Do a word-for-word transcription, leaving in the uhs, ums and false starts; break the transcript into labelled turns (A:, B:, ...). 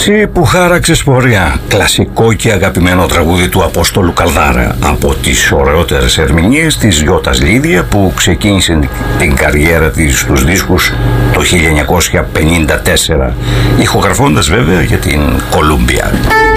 A: Εσύ που χάραξες πορεία, κλασικό και αγαπημένο τραγούδι του Απόστολου Καλδάρα, από τις ωραιότερες ερμηνείες της Γιώτας Λίδια, που ξεκίνησε την καριέρα της στους δίσκους το χίλια εννιακόσια πενήντα τέσσερα, ηχογραφώντας βέβαια για την Κολούμπια.